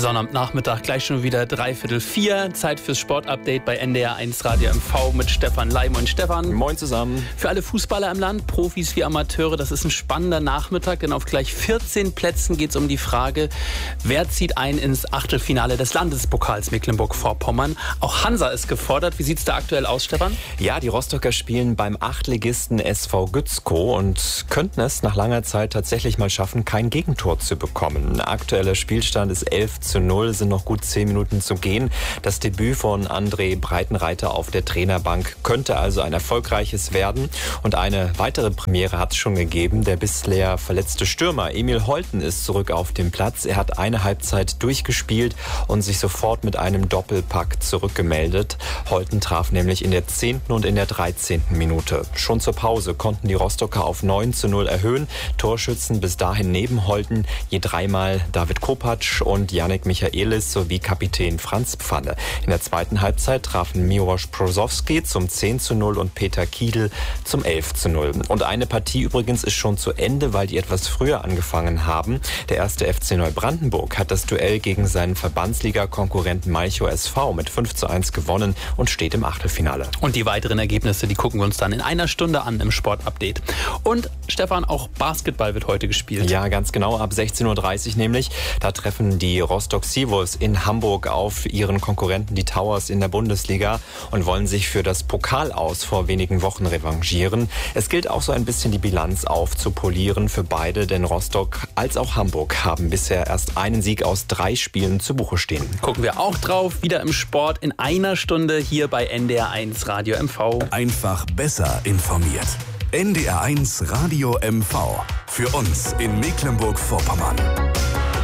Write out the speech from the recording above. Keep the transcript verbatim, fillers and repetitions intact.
Sonnabendnachmittag, gleich schon wieder dreiviertel vier. Zeit fürs Sportupdate bei N D R eins Radio M V mit Stefan Leim. Moin Stefan. Moin zusammen. Für alle Fußballer im Land, Profis wie Amateure, das ist ein spannender Nachmittag, denn auf gleich vierzehn Plätzen geht es um die Frage, wer zieht ein ins Achtelfinale des Landespokals Mecklenburg-Vorpommern. Auch Hansa ist gefordert. Wie sieht es da aktuell aus, Stefan? Ja, die Rostocker spielen beim Achtligisten S V Gützkow und könnten es nach langer Zeit tatsächlich mal schaffen, kein Gegentor zu bekommen. Aktueller Spielstand ist elf zu null, sind noch gut zehn Minuten zu gehen. Das Debüt von André Breitenreiter auf der Trainerbank könnte also ein erfolgreiches werden. Und eine weitere Premiere hat es schon gegeben. Der bisher verletzte Stürmer Emil Holten ist zurück auf dem Platz. Er hat eine Halbzeit durchgespielt und sich sofort mit einem Doppelpack zurückgemeldet. Holten traf nämlich in der zehnten und in der dreizehnten Minute. Schon zur Pause konnten die Rostocker auf neun zu null erhöhen. Torschützen bis dahin neben Holten je dreimal David Kopacz und Yannick Michaelis sowie Kapitän Franz Pfanne. In der zweiten Halbzeit trafen Miłosz Brozowski zum zehn zu null und Peter Kiedl zum elf zu null. Und eine Partie übrigens ist schon zu Ende, weil die etwas früher angefangen haben. Der erste F C Neubrandenburg hat das Duell gegen seinen Verbandsliga-Konkurrenten Malchow S V mit fünf zu eins gewonnen und steht im Achtelfinale. Und die weiteren Ergebnisse, die gucken wir uns dann in einer Stunde an im Sportupdate. Und Stefan, auch Basketball wird heute gespielt. Ja, ganz genau, ab sechzehn Uhr dreißig nämlich. Da treffen die Rostock Seawolves in Hamburg auf ihren Konkurrenten, die Towers in der Bundesliga, und wollen sich für das Pokalaus vor wenigen Wochen revanchieren. Es gilt auch so ein bisschen die Bilanz aufzupolieren für beide, denn Rostock als auch Hamburg haben bisher erst einen Sieg aus drei Spielen zu Buche stehen. Gucken wir auch drauf, wieder im Sport in einer Stunde hier bei N D R eins Radio M V. Einfach besser informiert. N D R eins Radio M V. Für uns in Mecklenburg-Vorpommern.